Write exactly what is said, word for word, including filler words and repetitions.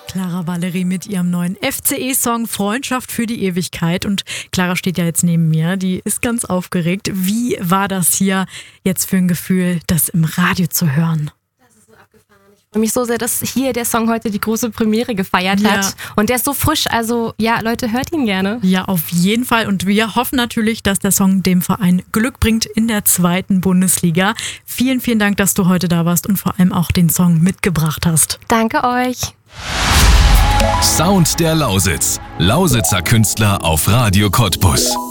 Clara Valerie mit ihrem neuen F C E-Song Freundschaft für die Ewigkeit. Und Clara steht ja jetzt neben mir, die ist ganz aufgeregt. Wie war das hier jetzt für ein Gefühl, das im Radio zu hören? Ich freue mich so sehr, dass hier der Song heute die große Premiere gefeiert Ja. hat. Und der ist so frisch, also ja, Leute, hört ihn gerne. Ja, auf jeden Fall. Und wir hoffen natürlich, dass der Song dem Verein Glück bringt in der zweiten Bundesliga. Vielen, vielen Dank, dass du heute da warst und vor allem auch den Song mitgebracht hast. Danke euch. Sound der Lausitz. Lausitzer Künstler auf Radio Cottbus.